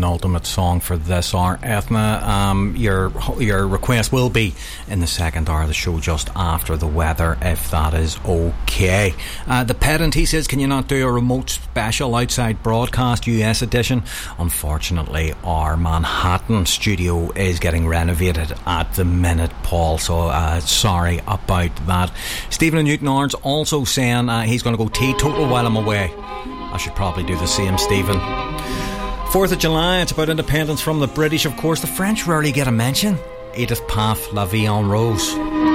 penultimate song for this hour. Ethna, your request will be in the second hour of the show, just after the weather, if that is okay. The Pedant, he says, can you not do a remote special outside broadcast US edition? Unfortunately, our Manhattan studio is getting renovated at the minute, Paul, so sorry about that. Stephen in Newton Orange also saying he's going to go teetotal while I'm away. I should probably do the same, Stephen. 4th of July, it's about independence from the British, of course. The French rarely get a mention. Edith Piaf, La Vie en Rose.